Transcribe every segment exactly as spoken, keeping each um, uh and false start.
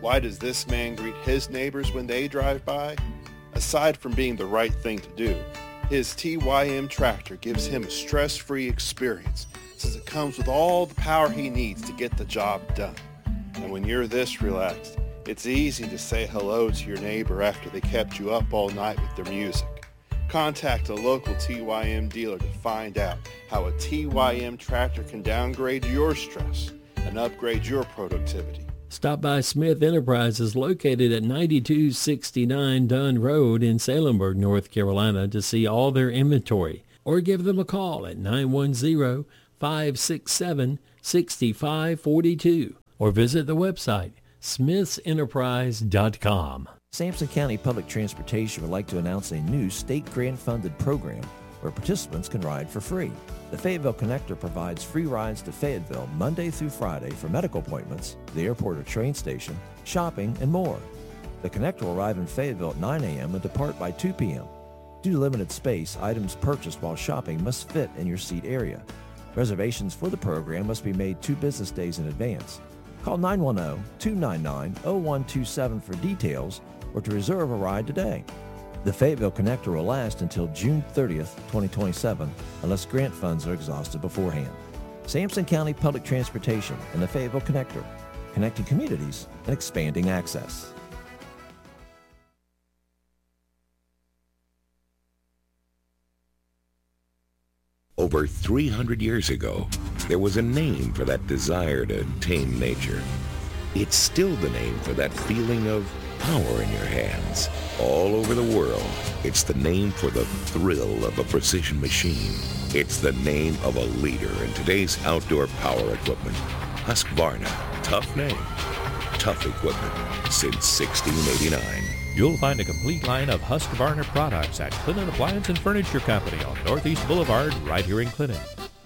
Why does this man greet his neighbors when they drive by? Aside from being the right thing to do, his T Y M tractor gives him a stress-free experience since it comes with all the power he needs to get the job done. And when you're this relaxed, it's easy to say hello to your neighbor after they kept you up all night with their music. Contact a local T Y M dealer to find out how a T Y M tractor can downgrade your stress and upgrade your productivity. Stop by Smith Enterprises located at ninety-two sixty-nine Dunn Road in Salemburg, North Carolina to see all their inventory, or give them a call at nine one zero, five six seven, six five four two or visit the website smiths enterprise dot com. Sampson County Public Transportation would like to announce a new state grant-funded program where participants can ride for free. The Fayetteville Connector provides free rides to Fayetteville Monday through Friday for medical appointments, the airport or train station, shopping, and more. The Connector will arrive in Fayetteville at nine a.m. and depart by two p.m. Due to limited space, items purchased while shopping must fit in your seat area. Reservations for the program must be made two business days in advance. Call nine one zero, two nine nine, zero one two seven for details or to reserve a ride today. The Fayetteville Connector will last until June thirtieth, twenty twenty-seven, unless grant funds are exhausted beforehand. Sampson County Public Transportation and the Fayetteville Connector, connecting communities and expanding access. Over three hundred years ago, there was a name for that desire to tame nature. It's still the name for that feeling of power in your hands. All over the world, it's the name for the thrill of a precision machine. It's the name of a leader in today's outdoor power equipment. Husqvarna. Tough name. Tough equipment since sixteen eighty-nine. You'll find a complete line of Husqvarna products at Clinton Appliance and Furniture Company on Northeast Boulevard, right here in Clinton.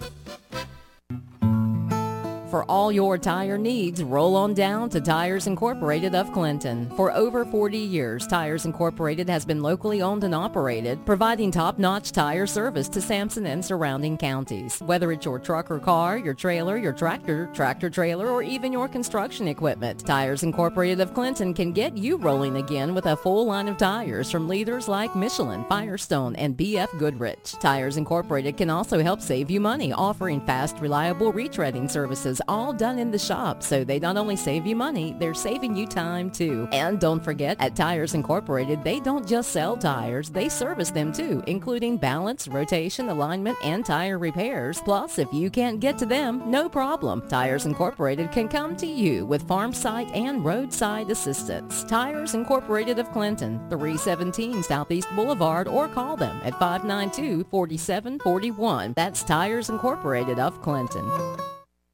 For all your tire needs, roll on down to Tires Incorporated of Clinton. For over forty years, Tires Incorporated has been locally owned and operated, providing top-notch tire service to Sampson and surrounding counties. Whether it's your truck or car, your trailer, your tractor, tractor-trailer, or even your construction equipment, Tires Incorporated of Clinton can get you rolling again with a full line of tires from leaders like Michelin, Firestone, and B F Goodrich. Tires Incorporated can also help save you money, offering fast, reliable retreading services, all done in the shop, so they not only save you money, they're saving you time too. And don't forget, at Tires Incorporated, they don't just sell tires, they service them too, including balance, rotation, alignment, and tire repairs. Plus, if you can't get to them, no problem. Tires Incorporated can come to you with farm site and roadside assistance. Tires Incorporated of Clinton, three seventeen Southeast Boulevard, or call them at five nine two, four seven four one. That's Tires Incorporated of Clinton.